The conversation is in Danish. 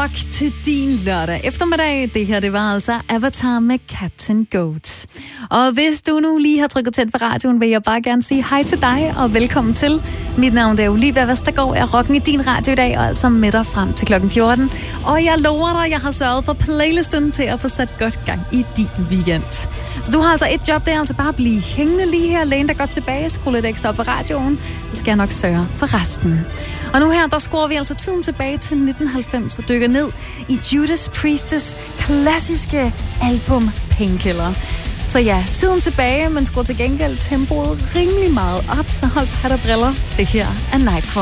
rock til din lørdag eftermiddag. Det her, det var altså Avatar med Captain Goat. Og hvis du nu lige har trykket tændt for radioen, vil jeg bare gerne sige hej til dig og velkommen til. Mit navn er Olivia Vestergaard. Jeg er rocken i din radio i dag og altså med dig frem til klokken 14. Og jeg lover dig, jeg har sørget for playlisten til at få sat godt gang i din weekend. Så du har altså et job, det er altså bare at blive hængende lige her, læne dig godt tilbage, skrue lidt ekstra op for radioen. Så skal jeg nok sørge for resten. Og nu her, der skruer vi altså tiden tilbage til 1990 og dykker ned i Judas Priest's klassiske album Painkiller. Så ja, tiden tilbage, men skruer til gengæld tempoet rimelig meget op, så hold hat og briller. Det her er Nightcrawler.